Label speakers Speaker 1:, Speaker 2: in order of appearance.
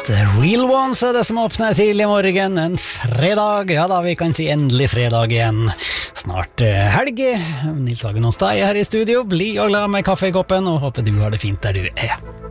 Speaker 1: The Real Ones er det som åpner tidlig i morgen, en fredag. Ja da, vi kan si endelig fredag igjen. Snart helg. Nils Hagen Hostad her i studio. Bli og glad med kaffe i koppen, og håper du har det fint der du er.